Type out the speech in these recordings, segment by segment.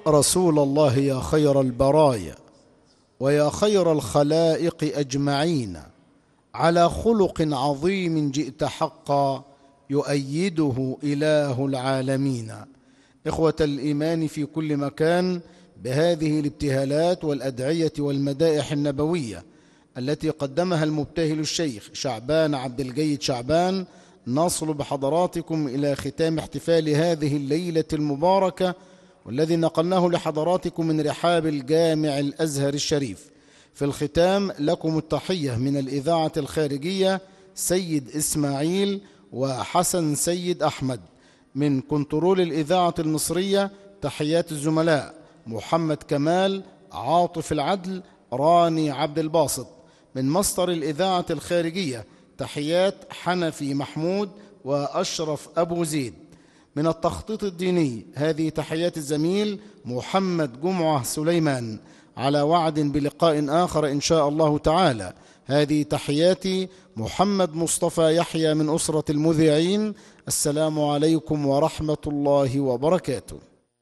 رسول الله يا خير البرايا ويا خير الخلائق أجمعين، على خلق عظيم جئت حقا يؤيده إله العالمين. إخوة الإيمان في كل مكان، بهذه الابتهالات والأدعية والمدائح النبوية التي قدمها المبتهل الشيخ شعبان عبد الجيد شعبان، نصل بحضراتكم إلى ختام احتفال هذه الليلة المباركة، والذي نقلناه لحضراتكم من رحاب الجامع الأزهر الشريف. في الختام لكم التحية من الإذاعة الخارجية سيد إسماعيل وحسن سيد أحمد. من كنترول الإذاعة المصرية تحيات الزملاء محمد كمال، عاطف العدل، راني عبد الباسط. من مصدر الإذاعة الخارجية تحيات حنفي محمود وأشرف أبو زيد. من التخطيط الديني هذه تحيات الزميل محمد جمعة سليمان، على وعد بلقاء آخر إن شاء الله تعالى. هذه تحياتي محمد مصطفى يحيى من أسرة المذيعين. السلام عليكم ورحمة الله وبركاته.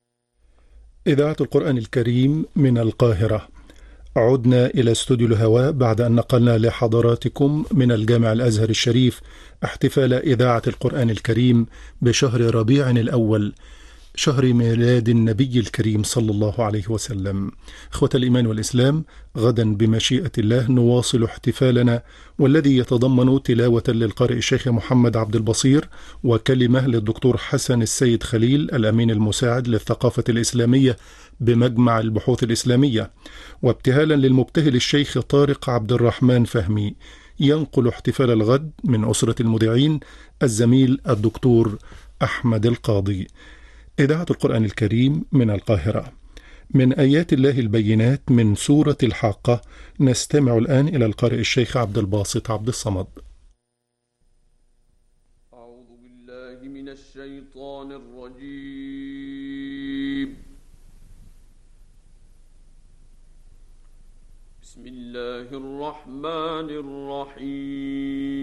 إذاعة القرآن الكريم من القاهرة. عدنا إلى استوديو الهواء بعد أن نقلنا لحضراتكم من الجامع الأزهر الشريف احتفال إذاعة القرآن الكريم بشهر ربيع الأول، شهر ميلاد النبي الكريم صلى الله عليه وسلم. إخوة الإيمان والإسلام، غدا بمشيئة الله نواصل احتفالنا، والذي يتضمن تلاوة للقارئ الشيخ محمد عبد البصير، وكلمة للدكتور حسن السيد خليل الأمين المساعد للثقافة الإسلامية بمجمع البحوث الإسلامية، وابتهالا للمبتهل الشيخ طارق عبد الرحمن فهمي. ينقل احتفال الغد من أسرة المذيعين الزميل الدكتور أحمد القاضي. إذاعة القرآن الكريم من القاهرة. من آيات الله البينات من سورة الحاقة، نستمع الآن إلى القارئ الشيخ عبد الباسط عبد الصمد. أعوذ بالله من الشيطان الرجيم. بسم الله الرحمن الرحيم.